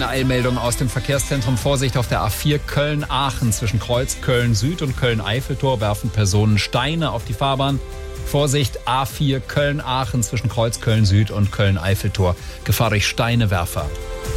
Eine Eilmeldung aus dem Verkehrszentrum. Vorsicht auf der A4 Köln-Aachen zwischen Kreuz Köln-Süd und Köln-Eiffeltor werfen Personen Steine auf die Fahrbahn. Vorsicht A4 Köln-Aachen zwischen Kreuz Köln-Süd und Köln-Eiffeltor. Gefahr durch Steinewerfer.